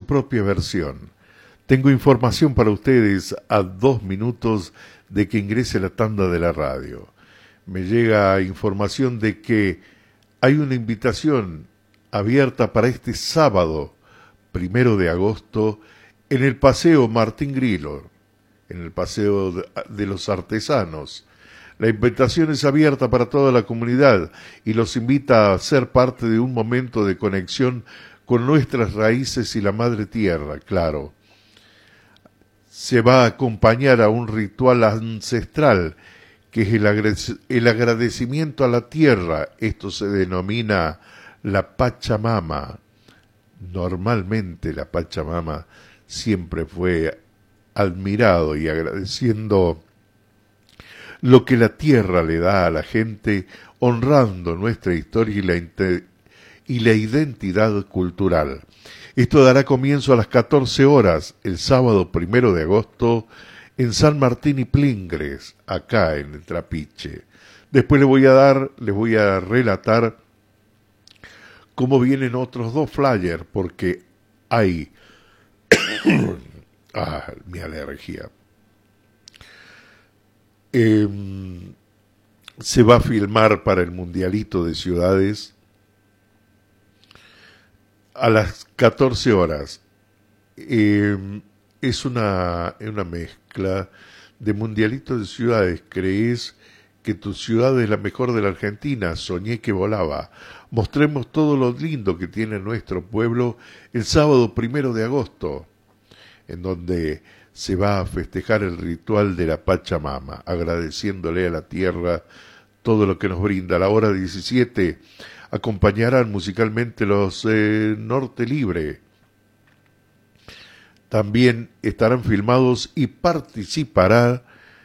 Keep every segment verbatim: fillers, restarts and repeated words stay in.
propia versión. Tengo información para ustedes a dos minutos de que ingrese la tanda de la radio. Me llega información de que hay una invitación abierta para este sábado, primero de agosto, en el Paseo Martín Grillo, en el Paseo de los Artesanos. La invitación es abierta para toda la comunidad y los invita a ser parte de un momento de conexión con nuestras raíces y la Madre Tierra, claro. Se va a acompañar a un ritual ancestral, que es el, agrade- el agradecimiento a la tierra. Esto se denomina la Pachamama. Normalmente la Pachamama siempre fue admirado y agradeciendo lo que la tierra le da a la gente, honrando nuestra historia y la, inte- y la identidad cultural. Esto dará comienzo a las catorce horas, el sábado primero de agosto, en San Martín y Plingres, acá en el Trapiche. Después les voy a dar, les voy a relatar cómo vienen otros dos flyers, porque hay... ah, mi alergia. Eh, se va a filmar para el Mundialito de Ciudades a las catorce horas. Eh, es una, una mezcla de Mundialito de Ciudades. ¿Crees que tu ciudad es la mejor de la Argentina? Soñé que volaba. Mostremos todo lo lindo que tiene nuestro pueblo el sábado primero de agosto, en donde se va a festejar el ritual de la Pachamama, agradeciéndole a la tierra todo lo que nos brinda. A la hora diecisiete acompañarán musicalmente los eh, Norte Libre. También estarán filmados y participará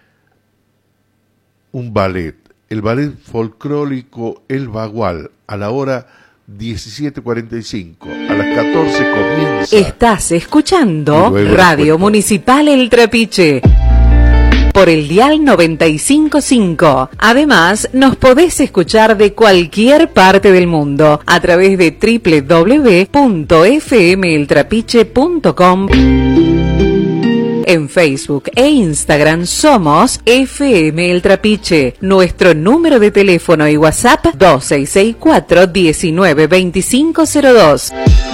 un ballet, el ballet folclórico El Bagual, a la hora diecisiete cuarenta y cinco. A las catorce comienza. Estás escuchando Radio Municipal El Trapiche por el dial noventa y cinco punto cinco. Además, nos podés escuchar de cualquier parte del mundo a través de doble u doble u doble u punto f m el trapiche punto com. En Facebook e Instagram somos F M El Trapiche. Nuestro número de teléfono y WhatsApp dos seis seis cuatro, diecinueve, veinticinco cero dos.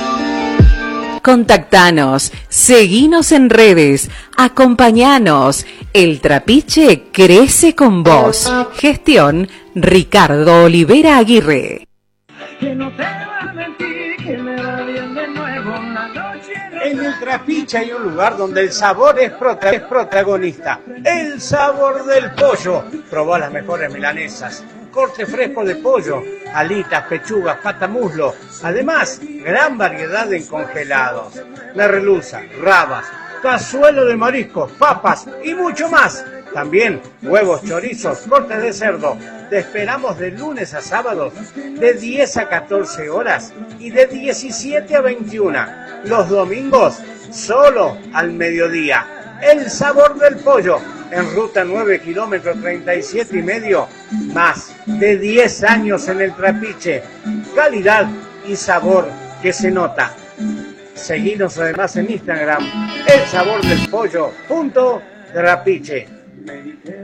Contactanos, seguinos en redes, acompañanos. El Trapiche crece con vos. Gestión Ricardo Olivera Aguirre. Que no te va a mentir, que me va bien de nuevo una noche. En el Trapiche hay un lugar donde el sabor es, prota- es protagonista. El sabor del pollo. Probá las mejores milanesas, corte fresco de pollo, alitas, pechugas, patamuslo. Además, gran variedad en congelados. Merluza, rabas, cazuelo de mariscos, papas y mucho más. También huevos, chorizos, cortes de cerdo. Te esperamos de lunes a sábados, de diez a catorce horas y de diecisiete a veintiuna. Los domingos, solo al mediodía. El sabor del pollo, en ruta nueve, kilómetro treinta y siete y medio. Más de diez años en el Trapiche. Calidad y sabor que se nota. Seguinos además en Instagram, el sabor del pollo punto Trapiche.